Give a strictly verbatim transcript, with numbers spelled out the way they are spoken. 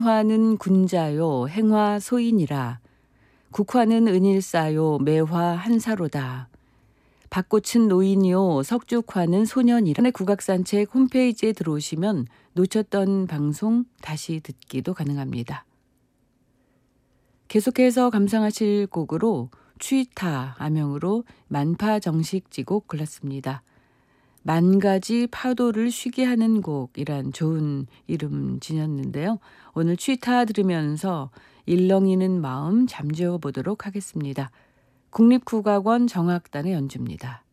화는 군자요 행화 소인이라. 국화는 은일사요 매화 한사로다. 밭꽃은 노인이요 석죽화는 소년이라. 국악산책 홈페이지에 들어오시면 놓쳤던 방송 다시 듣기도 가능합니다. 계속해서 감상하실 곡으로 취타 암명으로 만파 정식지곡 골랐습니다. 만 가지 파도를 쉬게 하는 곡이란 좋은 이름 지녔는데요. 오늘 취타 들으면서 일렁이는 마음 잠재워 보도록 하겠습니다. 국립국악원 정악단의 연주입니다.